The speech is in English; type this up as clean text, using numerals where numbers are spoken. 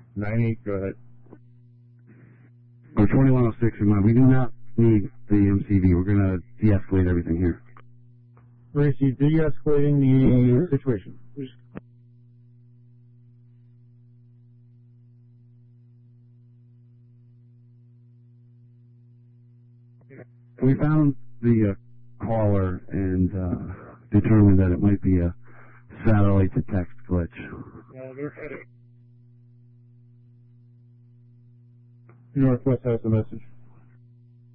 98, go ahead. Or 2106, we do not need the MCV. We're going to de-escalate everything here. Racy, de-escalating the situation. We found the caller and determined that it might be a satellite to text glitch. No, they're headed. Northwest has the message.